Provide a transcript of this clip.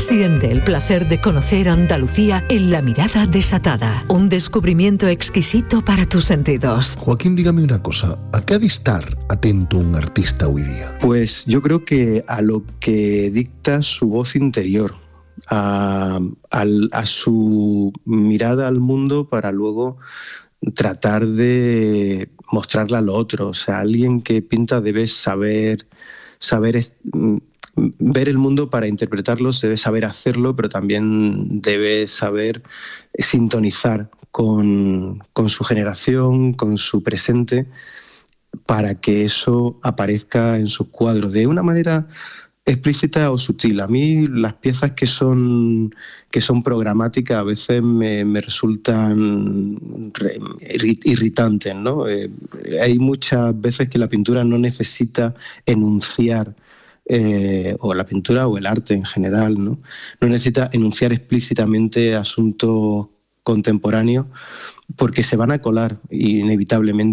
Siente el placer de conocer Andalucía en La Mirada Desatada. Un descubrimiento exquisito para tus sentidos. Joaquín, dígame una cosa. ¿A qué ha de estar atento un artista hoy día? Pues yo creo que a lo que dicta su voz interior, a su mirada al mundo para luego tratar de mostrarla al otro. O sea, alguien que pinta debe saber ver el mundo para interpretarlo, debe saber hacerlo, pero también debe saber sintonizar con su generación, con su presente, para que eso aparezca en sus cuadros de una manera explícita o sutil. A mí las piezas que son programáticas a veces me resultan irritantes, ¿no? Hay muchas veces que la pintura no necesita enunciar, o la pintura o el arte en general, ¿no? No necesita enunciar explícitamente asuntos contemporáneos porque se van a colar inevitablemente